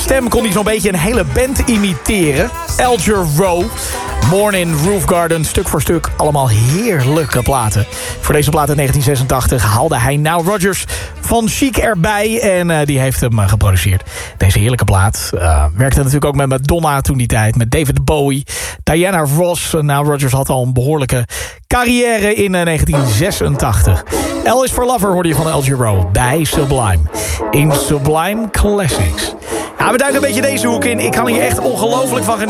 Stem kon hij zo'n beetje een hele band imiteren. Alger Rowe, Morning, Roof Garden, stuk voor stuk. Allemaal heerlijke platen. Voor deze plaat in 1986 haalde hij Nile Rodgers van Chic erbij. En die heeft hem geproduceerd. Deze heerlijke plaat. Werkte natuurlijk ook met Madonna toen die tijd. Met David Bowie, Diana Ross. Nile Rodgers had al een behoorlijke carrière in 1986. L is for Lover hoorde je van Alger Rowe bij Sublime. In Sublime Classics. Ja, we duiken een beetje deze hoek in. Ik kan hier echt ongelooflijk van genieten.